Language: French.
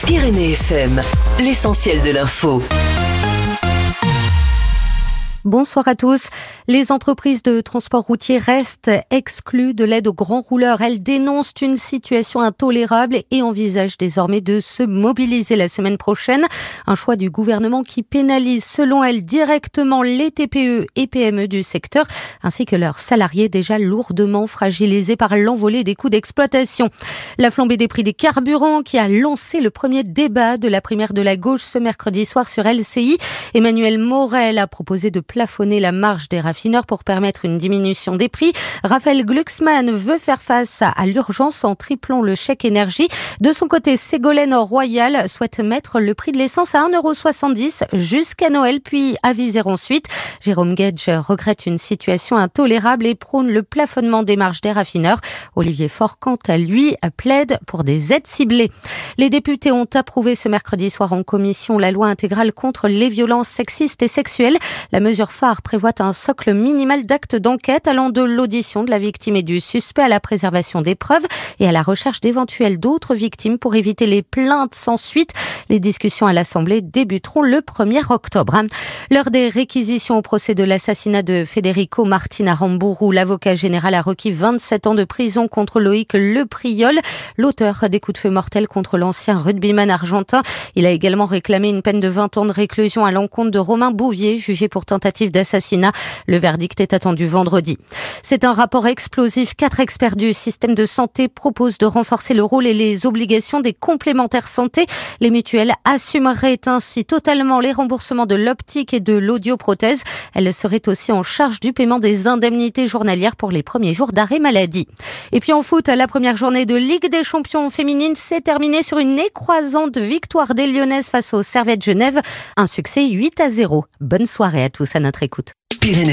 Pyrénées FM, l'essentiel de l'info. Bonsoir à tous. Les entreprises de transport routier restent exclues de l'aide aux grands rouleurs. Elles dénoncent une situation intolérable et envisagent désormais de se mobiliser la semaine prochaine. Un choix du gouvernement qui pénalise, selon elles, directement les TPE et PME du secteur, ainsi que leurs salariés déjà lourdement fragilisés par l'envolée des coûts d'exploitation. La flambée des prix des carburants qui a lancé le premier débat de la primaire de la gauche ce mercredi soir sur LCI. Emmanuel Morel a proposé de plafonner la marge des raffineurs pour permettre une diminution des prix. Raphaël Glucksmann veut faire face à l'urgence en triplant le chèque énergie. De son côté, Ségolène Royal souhaite mettre le prix de l'essence à 1,70 € jusqu'à Noël, puis aviser ensuite. Jérôme Guedj regrette une situation intolérable et prône le plafonnement des marges des raffineurs. Olivier Faure, quant à lui, plaide pour des aides ciblées. Les députés ont approuvé ce mercredi soir en commission la loi intégrale contre les violences sexistes et sexuelles. La mesure phare prévoit un socle minimal d'actes d'enquête allant de l'audition de la victime et du suspect à la préservation des preuves et à la recherche d'éventuelles d'autres victimes pour éviter les plaintes sans suite. Les discussions à l'Assemblée débuteront le 1er octobre. L'heure des réquisitions au procès de l'assassinat de Federico Martin à Rambourou. L'avocat général a requis 27 ans de prison contre Loïc Lepriol, l'auteur des coups de feu mortels contre l'ancien rugbyman argentin. Il a également réclamé une peine de 20 ans de réclusion à l'encontre de Romain Bouvier, jugé pour tentative d'assassinat. Le verdict est attendu vendredi. C'est un rapport explosif. 4 experts du système de santé proposent de renforcer le rôle et les obligations des complémentaires santé. Les mutuelles assumeraient ainsi totalement les remboursements de l'optique et de l'audioprothèse. Elles seraient aussi en charge du paiement des indemnités journalières pour les premiers jours d'arrêt maladie. Et puis en foot, la première journée de Ligue des champions féminines s'est terminée sur une écrasante victoire des Lyonnaises face aux Servette Genève. Un succès 8-0. Bonne soirée à tous à notre écoute.